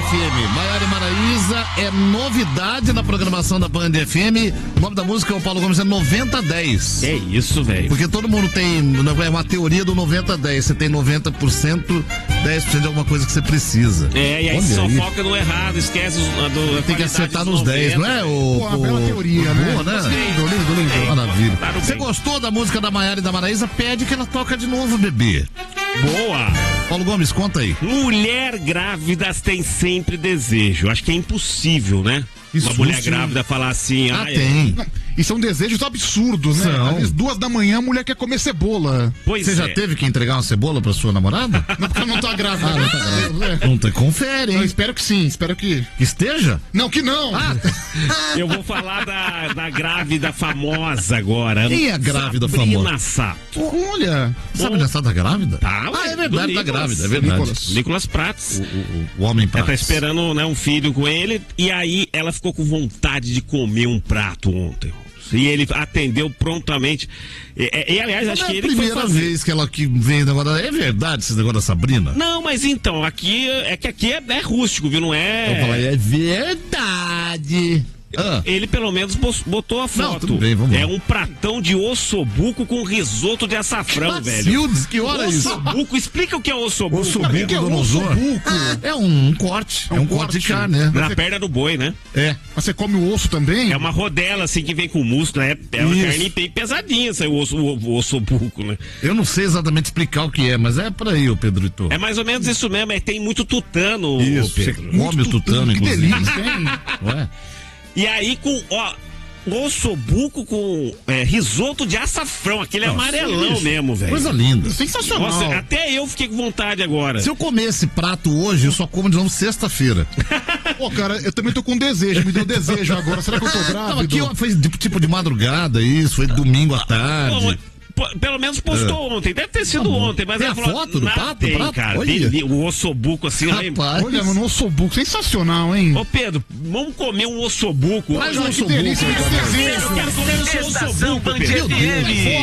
FM. Maiara e Maraísa é novidade na programação da Band FM. O nome da música, o Paulo Gomes, é 90-10. É isso, velho. Porque todo mundo tem uma teoria do 90-10. Você tem 90%, 10% de alguma coisa que você precisa. E aí só foca no errado, esquece tem que acertar nos 10, não é? Uma bela teoria, boa, né? Lindo. Maravilha. Você gostou da música da Maiara e da Maraísa? Pede que ela toca de novo, bebê. Boa! Paulo Gomes, conta aí. Mulher grávida tem sempre desejo. Acho que é impossível, né? Isso, uma mulher grávida falar assim... tem. E são desejos absurdos, né? Às vezes 2h a mulher quer comer cebola. Você já teve que entregar uma cebola pra sua namorada? Não, porque ela não tá grávida. Não tá grávida. Não tá, confere, hein? Eu espero que sim, espero que... Esteja? Não, que não! Eu vou falar da grávida famosa agora. Quem é a grávida famosa? Sabrina Sato. Olha! Sabrina Sato tá grávida? Tá, é verdade, tá grávida, é verdade. Nicolas Prates. O homem Prates. Ela tá esperando, né, um filho com ele, e aí ela ficou com vontade de comer um prato ontem. E ele atendeu prontamente. E aliás, acho que ele foi primeira vez que ela veio agora. É verdade esse negócio da Sabrina? Não, mas então, aqui é rústico, viu? Não é. Eu falei, é verdade. Ele pelo menos botou a foto. Não, tudo bem, vamos lá. É um pratão de ossobuco com risoto de açafrão, velho. Que hora é isso? Ossobuco, explica o que é ossobuco. Ossobuco, Dona Ozona. É um corte. É um corte de carne, né? Na perna do boi, né? É. Mas você come o osso também? É uma rodela assim que vem com músculo. É uma carne bem pesadinha, o ossobuco, né? Eu não sei exatamente explicar o que é, mas é por aí, ô Pedrito. É mais ou menos isso mesmo. Tem muito tutano, isso, Pedro. Você come o tutano, inclusive. Que delícia, hein? Ué? E aí ossobuco com risoto de açafrão, aquele amarelão mesmo, velho. Coisa linda. Sensacional. Nossa, até eu fiquei com vontade agora. Se eu comer esse prato hoje, eu só como de novo sexta-feira. Pô, cara, eu também tô com desejo, me deu desejo agora. Será que eu tô grávido? Não, aqui foi tipo de madrugada isso, foi domingo à tarde. Pelo menos postou ontem, deve ter sido ontem, mas tem ela a falou, foto do prato? cara, Olha. o ossobuco assim. Rapaz. Olha, mano, um ossobuco, sensacional, hein? Ô Pedro, vamos comer um ossobuco. Traz um Que ossobuco. delícia, me deu desejo. Eu quero comer o seu ossobuco, Pedro. Meu Deus.